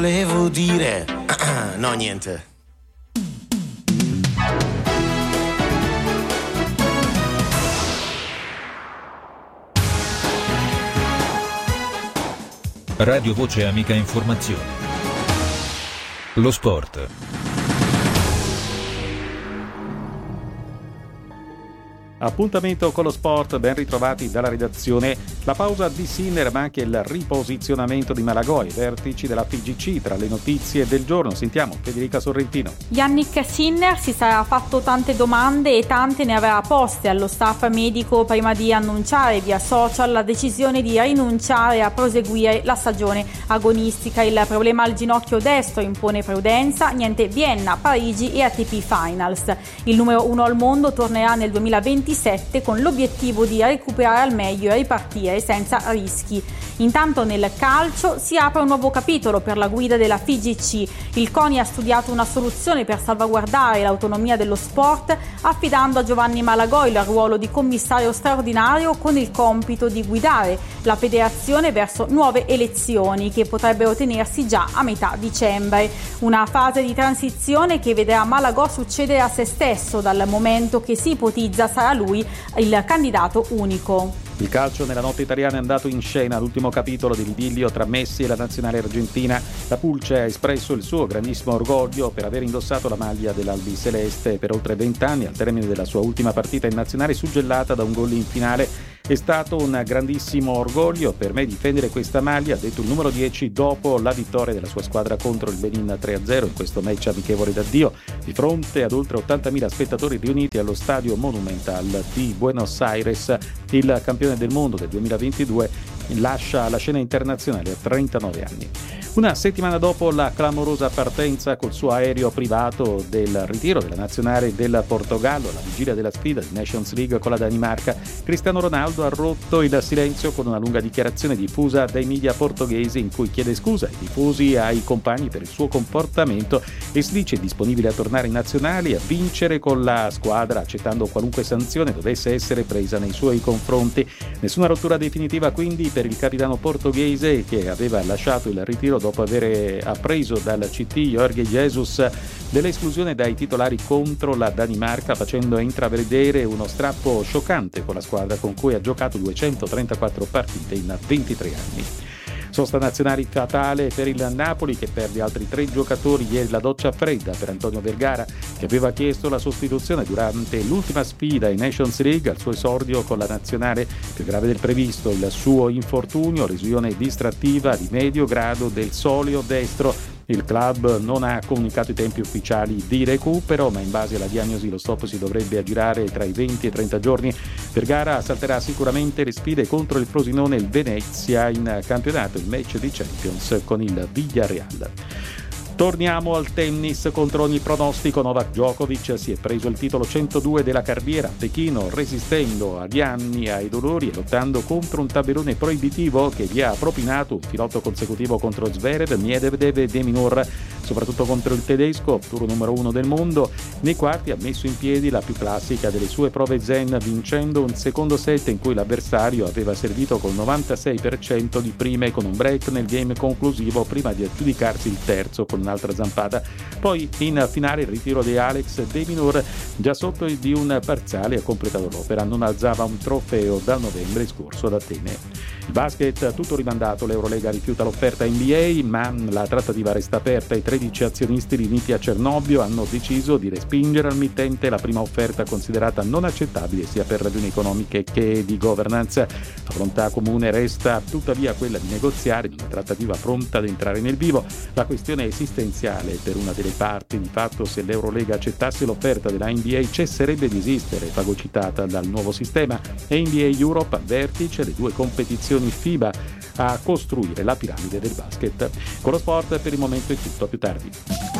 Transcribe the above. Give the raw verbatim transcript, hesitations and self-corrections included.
Volevo dire... no, niente. Radio Voce Amica Informazione. Lo sport. Appuntamento con lo sport, ben ritrovati dalla redazione. La pausa di Sinner ma anche il riposizionamento di Malagoi, vertici della F I G C tra le notizie del giorno. Sentiamo Federica Sorrentino. Yannick Sinner si sarà fatto tante domande e tante ne avrà poste allo staff medico prima di annunciare via social la decisione di rinunciare a proseguire la stagione agonistica. Il problema al ginocchio destro impone prudenza, niente Vienna, Parigi e A T P Finals. Il numero uno al mondo tornerà nel duemilaventisette con l'obiettivo di recuperare al meglio e ripartire senza rischi. Intanto nel calcio si apre un nuovo capitolo per la guida della F I G C. Il CONI ha studiato una soluzione per salvaguardare l'autonomia dello sport, affidando a Giovanni Malagoi il ruolo di commissario straordinario con il compito di guidare la federazione verso nuove elezioni che potrebbero tenersi già a metà dicembre. Una fase di transizione che vedrà Malagò succedere a se stesso, dal momento che si ipotizza sarà lui il candidato unico. Il calcio nella notte italiana è andato in scena l'ultimo capitolo di idillio tra Messi e la nazionale argentina. La Pulce ha espresso il suo grandissimo orgoglio per aver indossato la maglia dell'Albiceleste per oltre vent'anni al termine della sua ultima partita in nazionale, suggellata da un gol in finale. È stato un grandissimo orgoglio per me difendere questa maglia, ha detto il numero dieci dopo la vittoria della sua squadra contro il Benin tre a zero in questo match amichevole d'addio di fronte ad oltre ottantamila spettatori riuniti allo Stadio Monumental di Buenos Aires. Il campione del mondo del duemilaventidue lascia la scena internazionale a trentanove anni. Una settimana dopo la clamorosa partenza col suo aereo privato del ritiro della nazionale del Portogallo alla vigilia della sfida di Nations League con la Danimarca, Cristiano Ronaldo ha rotto il silenzio con una lunga dichiarazione diffusa dai media portoghesi in cui chiede scusa ai tifosi e ai compagni per il suo comportamento e si dice disponibile a tornare in nazionale e a vincere con la squadra, accettando qualunque sanzione dovesse essere presa nei suoi confronti. Nessuna rottura definitiva quindi per il capitano portoghese, che aveva lasciato il ritiro dopo aver appreso dal C T Jorge Jesus dell'esclusione dai titolari contro la Danimarca, facendo intravedere uno strappo scioccante con la squadra con cui ha giocato duecentotrentaquattro partite in ventitré anni. Sosta nazionale fatale per il Napoli, che perde altri tre giocatori. Ieri la doccia fredda per Antonio Vergara, che aveva chiesto la sostituzione durante l'ultima sfida in Nations League al suo esordio con la nazionale. Più grave del previsto il suo infortunio, lesione distrattiva di medio grado del soleo destro. Il club non ha comunicato i tempi ufficiali di recupero, ma in base alla diagnosi lo stop si dovrebbe aggirare tra i venti e i trenta giorni. Vergara salterà sicuramente le sfide contro il Frosinone e il Venezia in campionato, il match di Champions con il Villarreal. Torniamo al tennis. Contro ogni pronostico Novak Djokovic si è preso il titolo centodue della carriera a Pechino, resistendo agli anni, ai dolori e lottando contro un tabellone proibitivo che gli ha propinato un filotto consecutivo contro Zverev, Medvedev e De Minaur, soprattutto contro il tedesco, futuro numero uno del mondo. Nei quarti ha messo in piedi la più classica delle sue prove zen, vincendo un secondo set in cui l'avversario aveva servito col novantasei per cento di prime, con un break nel game conclusivo prima di aggiudicarsi il terzo con un'altra zampata. Poi in finale il ritiro di Alex De Minaur, già sotto di un parziale, ha completato l'opera, non alzava un trofeo dal novembre scorso ad Atene. Il basket tutto rimandato, l'Eurolega rifiuta l'offerta N B A, ma la trattativa resta aperta. I tredici azionisti riuniti a Cernobbio hanno deciso di respingere al mittente la prima offerta, considerata non accettabile sia per ragioni economiche che di governance. La volontà comune resta tuttavia quella di negoziare in una trattativa pronta ad entrare nel vivo. La questione è esistenziale per una delle parti. Di fatto, se l'Eurolega accettasse l'offerta della N B A, cesserebbe di esistere, fagocitata dal nuovo sistema. N B A Europe al vertice, le due competizioni FIBA a costruire la piramide del basket. Con lo sport per il momento è tutto, a più tardi.